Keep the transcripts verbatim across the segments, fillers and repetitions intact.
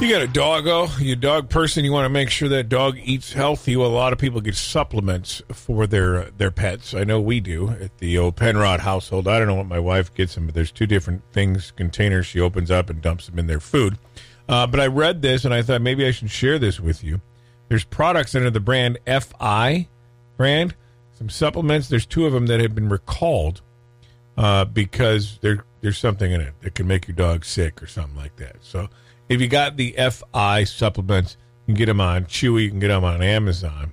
You got a doggo, you a dog person, you want to make sure that dog eats healthy. Well, a lot of people get supplements for their their pets. I know we do at the old Penrod household. I don't know what my wife gets them, but there's two different things, containers she opens up and dumps them in their food. Uh, but I read this, and I thought maybe I should share this with you. There's products under the brand F I brand, some supplements. There's two of them that have been recalled uh, because there, there's something in it that can make your dog sick or something like that. So if you got the F I supplements, you can get them on Chewy, you can get them on Amazon.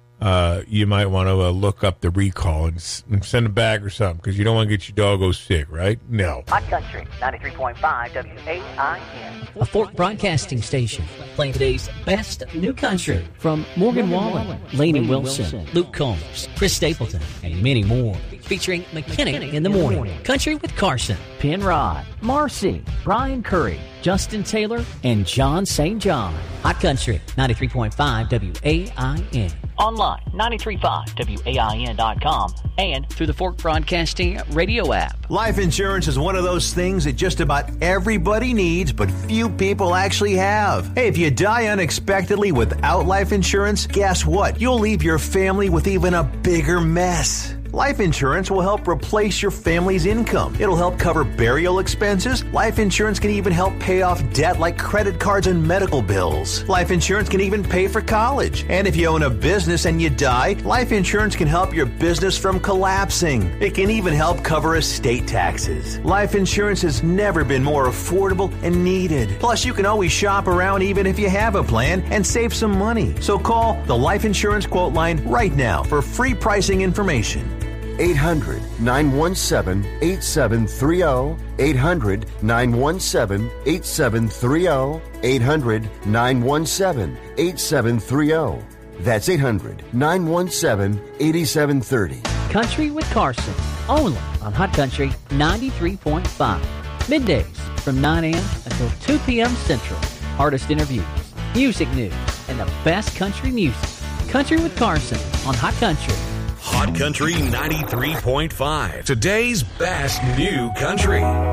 Uh, you might want to uh, look up the recall and, s- and send it back or something because you don't want to get your doggo sick, right? No. Hot Country, ninety-three point five W A I N. A Fork Broadcasting Station, playing today's best new country from Morgan Wallen, Lainey Wilson, Luke Combs, Chris Stapleton, and many more. Featuring McKinnick in the Morning, Country with Carson, Penrod, Marcy, Brian Curry, Justin Taylor, and John Saint John. Hot Country, ninety-three point five W A I N. Online, ninety-three point five W A I N dot com and Through the Fork Broadcasting radio app. Life insurance is one of those things that just about everybody needs, but few people actually have. Hey, if you die unexpectedly without life insurance, guess what? You'll leave your family with even a bigger mess. Life insurance will help replace your family's income. It'll help cover burial expenses. Life insurance can even help pay off debt like credit cards and medical bills. Life insurance can even pay for college. And if you own a business and you die, life insurance can help your business from collapsing. It can even help cover estate taxes. Life insurance has never been more affordable and needed. Plus, you can always shop around even if you have a plan and save some money. So call the Life Insurance Quote Line right now for free pricing information. eight hundred, nine one seven, eight seven three zero, eight hundred, nine one seven, eight seven three zero, eight hundred, nine one seven, eight seven three zero. That's eight hundred, nine one seven, eight seven three zero. Country with Carson, only on Hot Country ninety-three point five. Middays from nine a.m. until two p.m. Central. Artist interviews, music news, and the best country music. Country with Carson on Hot Country. Hot Country ninety-three point five. Today's best new country.